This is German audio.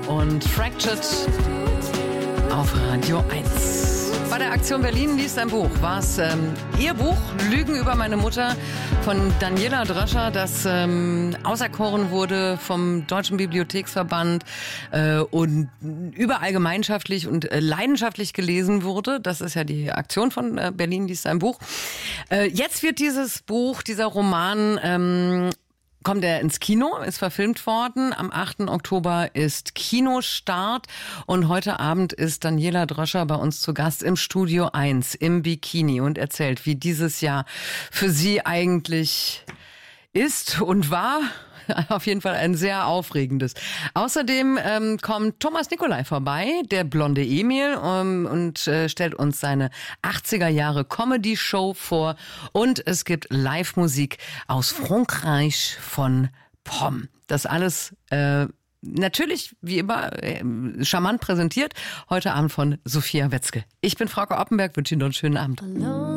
und Fractured auf Radio 1. Bei der Aktion Berlin liest ein Buch. War es ihr Buch, Lügen über meine Mutter von Daniela Dröscher, das auserkoren wurde vom Deutschen Bibliotheksverband und überall gemeinschaftlich und leidenschaftlich gelesen wurde. Das ist ja die Aktion von Berlin liest ein Buch. Jetzt wird dieses Buch, dieser Roman kommt er ins Kino, ist verfilmt worden. Am 8. Oktober ist Kinostart und heute Abend ist Daniela Dröscher bei uns zu Gast im Studio 1 im Bikini und erzählt, wie dieses Jahr für sie eigentlich ist und war. Auf jeden Fall ein sehr aufregendes. Außerdem kommt Thomas Nicolai vorbei, der blonde Emil, und stellt uns seine 80er Jahre Comedy-Show vor. Und es gibt Live-Musik aus Frankreich von Pomm. Das alles natürlich, wie immer, charmant präsentiert. Heute Abend von Sophia Wetzke. Ich bin Frauke Oppenberg, wünsche Ihnen noch einen schönen Abend.